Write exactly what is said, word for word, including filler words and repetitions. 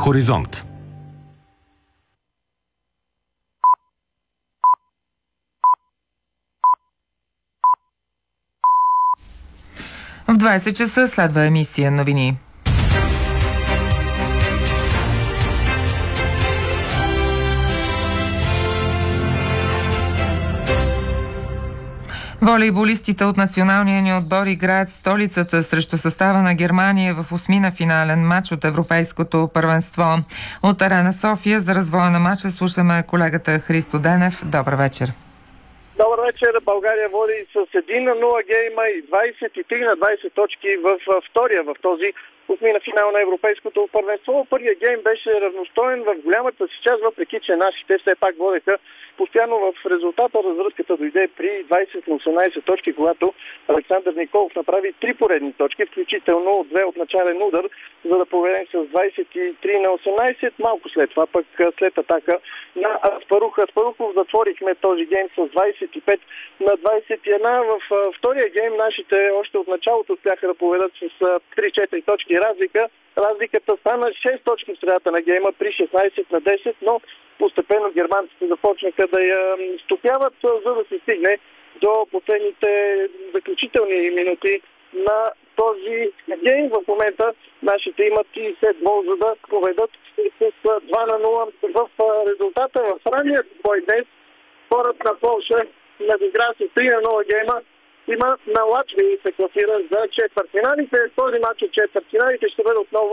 Хоризонт. В двайсет часа следва емисия новини. Волейболистите от националния ни отбор играят в столицата срещу състава на Германия в осмина финален матч от Европейското първенство. От Арена София за развоя на матча слушаме колегата Христо Денев. Добър вечер. Добър вечер. България води с един на нула гейма и двайсет и три на двайсет точки в втория в този осмина финал на Европейското първенство. Първият гейм беше равностоен в голямата си част, въпреки че нашите все пак водеха постоянно в резултата. Развръзката дойде при двайсет на осемнайсет точки, когато Александър Николов направи три поредни точки, включително две от начален удар, за да поведем с двайсет и три на осемнайсет. Малко след това, пък след атака на Аспарух Аспарухов, затворихме този гейм с двайсет и пет на двайсет и една. В втория гейм нашите още от началото успяха да поведат с три-четири точки разлика. Разликата стана шест точки в средата на гейма при шестнайсет на десет, но постепенно германците започнаха да я стопяват, за да се стигне до последните заключителни минути на този гейм. В момента нашите имат и седмо, за да поведат с два на нула в резултата. В ранния бой днес хората на Полша надигра с три на нула гейма. Има на Латвия и се класира за четвъртфиналите. Този матч от четвъртфиналите ще бъде отново